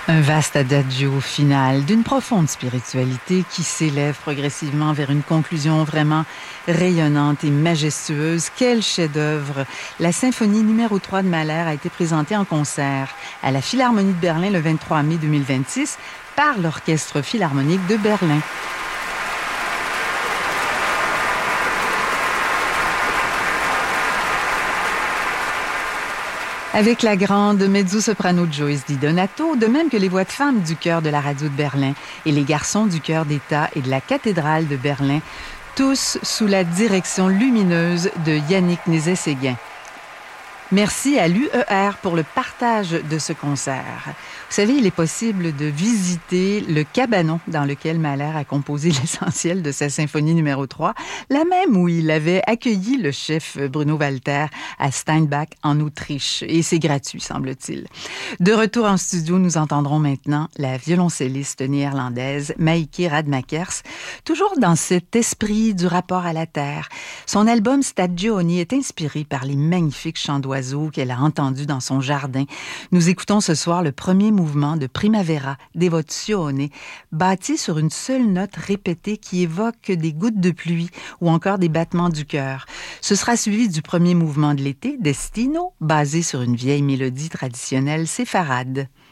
Un vaste adagio final d'une profonde spiritualité qui s'élève progressivement vers une conclusion vraiment rayonnante et majestueuse. Quel chef-d'œuvre! La symphonie numéro 3 de Mahler a été présentée en concert à la Philharmonie de Berlin le 23 mai 2026 par l'Orchestre philharmonique de Berlin. Avec la grande mezzo-soprano Joyce Di Donato, de même que les voix de femmes du chœur de la radio de Berlin et les garçons du chœur d'État et de la cathédrale de Berlin, tous sous la direction lumineuse de Yannick Nézet-Séguin. Merci à l'UER pour le partage de ce concert. Vous savez, il est possible de visiter le cabanon dans lequel Mahler a composé l'essentiel de sa symphonie numéro 3, la même où il avait accueilli le chef Bruno Walter à Steinbach en Autriche. Et c'est gratuit, semble-t-il. De retour en studio, nous entendrons maintenant la violoncelliste néerlandaise Maïke Radmakers, toujours dans cet esprit du rapport à la terre. Son album Stagioni est inspiré par les magnifiques chants d'oiseaux qu'elle a entendus dans son jardin. Nous écoutons ce soir le premier mouvement de Primavera Devozione, bâti sur une seule note répétée qui évoque des gouttes de pluie ou encore des battements du cœur. Ce sera suivi du premier mouvement de l'été, Destino, basé sur une vieille mélodie traditionnelle séfarade.